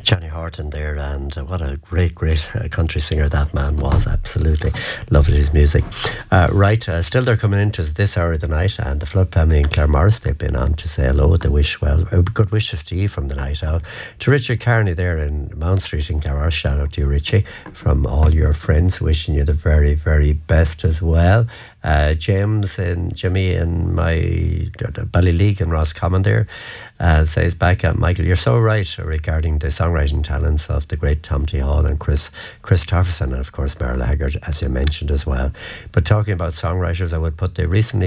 Johnny Horton there, and what a great country singer that man was. Absolutely loved his music. Still they're coming into this hour of the night, and the Flood family in Claremorris, they've been on to say hello. They wish good wishes to you from the night out. To Richard Carney there in Mount Street in Claremorris, shout out to you, Richie, from all your friends, wishing you the very, very best as well. James and Jimmy and my Ballyleague and Roscommon there says back at Michael, you're so right regarding the songwriting talents of the great Tom T. Hall and Chris Tofferson, and of course Merle Haggard, as you mentioned as well. But talking about songwriters, I would put the recent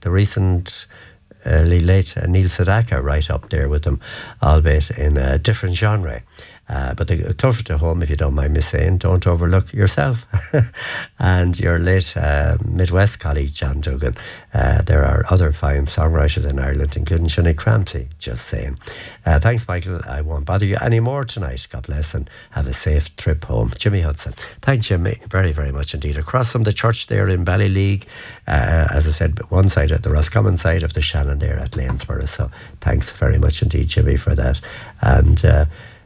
late Neil Sedaka right up there with them, albeit in a different genre. But closer to home, if you don't mind me saying, don't overlook yourself and your late Midwest colleague, John Duggan. There are other fine songwriters in Ireland, including Sinead Crampsey, just saying. Thanks, Michael. I won't bother you anymore tonight. God bless and have a safe trip home. Jimmy Hudson. Thanks, Jimmy, very, very much indeed. Across from the church there in Ballyleague, as I said, one side at the Roscommon side of the Shannon there at Lanesborough. So thanks very much indeed, Jimmy, for that. And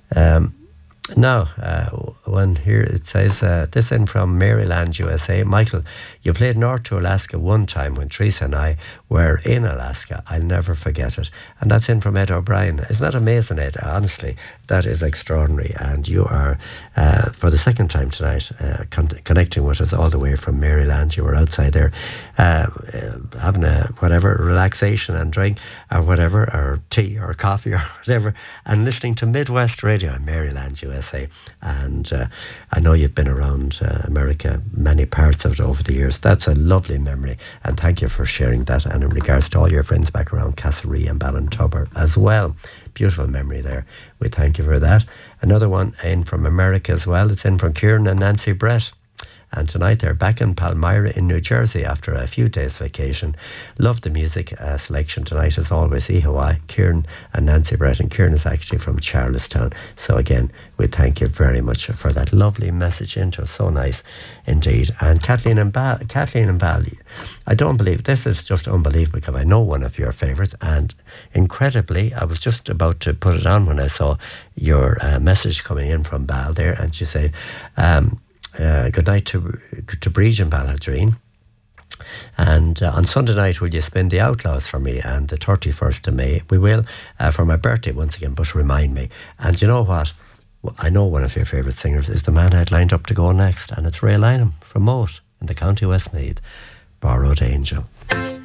now, one here, it says, this in from Maryland, USA. Michael, you played North to Alaska one time when Teresa and I were in Alaska. I'll never forget it. And that's in from Ed O'Brien. Isn't that amazing, Ed? Honestly, that is extraordinary. And you are, for the second time tonight, connecting with us all the way from Maryland. You were outside there having a whatever, relaxation and drink or whatever, or tea or coffee or whatever, and listening to Midwest Radio in Maryland, USA. And I know you've been around America, many parts of it over the years. That's a lovely memory, and thank you for sharing that. And in regards to all your friends back around Castlerea and Ballintubber as well, beautiful memory there. We thank you for that. Another one in from America as well. It's in from Kieran and Nancy Brett. And tonight they're back in Palmyra in New Jersey after a few days vacation. Love the music selection tonight as always. Hawaii, Kieran and Nancy Brett. And Kieran is actually from Charlestown. So again, we thank you very much for that lovely message into us. So nice indeed. And Kathleen and Bal, I don't believe, this is just unbelievable because I know one of your favourites, and incredibly, I was just about to put it on when I saw your message coming in from Bal there, and she said, good night to Bridge and Balladreen. And on Sunday night, will you spin the Outlaws for me? And the 31st of May, we will, for my birthday once again, but remind me. And you know what? I know one of your favourite singers is the man I had lined up to go next, and it's Ray Lynham from Moat in the County Westmeath, Borrowed Angel.